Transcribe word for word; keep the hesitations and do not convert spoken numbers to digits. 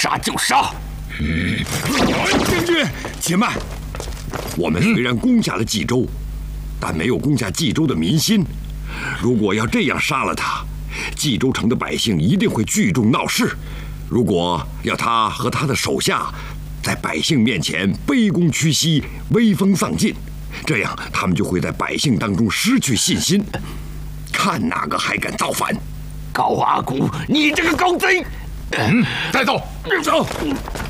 杀就杀。 嗯，将军，且慢。我们虽然攻下了冀州，但没有攻下冀州的民心。如果要这样杀了他，冀州城的百姓一定会聚众闹事。如果要他和他的手下在百姓面前卑躬屈膝、威风丧尽，这样他们就会在百姓当中失去信心，看哪个还敢造反。 高阿骨，你这个狗贼！ 嗯，带走， 走。